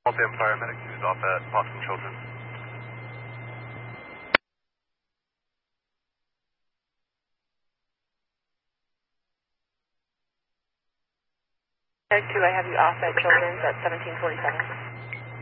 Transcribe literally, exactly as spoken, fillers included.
Waltham paramedic who's off at Boston Children's. Two, I have you off at Children's at seventeen forty-seven.